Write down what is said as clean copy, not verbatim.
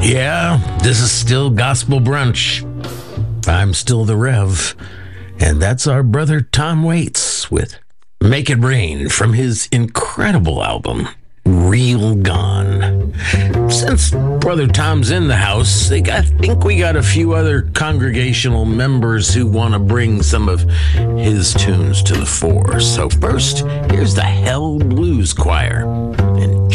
Yeah, this is still Gospel Brunch. I'm still the Rev, and that's our brother Tom Waits with Make It Rain from his incredible album, Real Gone. Since Brother Tom's in the house, I think we got a few other congregational members who want to bring some of his tunes to the fore. So first, here's the Hell Blues Choir and